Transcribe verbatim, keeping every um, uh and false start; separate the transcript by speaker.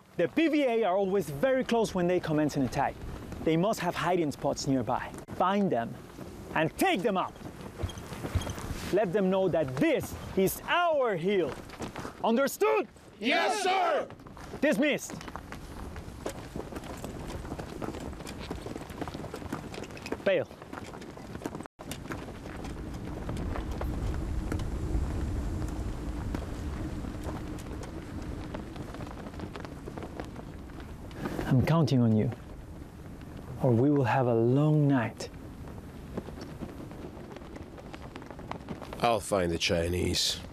Speaker 1: The P V A are always very close when they commence an attack. They must have hiding spots nearby. Find them and take them out. Let them know that this is our hill. Understood?
Speaker 2: Yes, sir!
Speaker 1: Dismissed. Bail. I'm counting on you, or we will have a long night.
Speaker 2: I'll find the Chinese.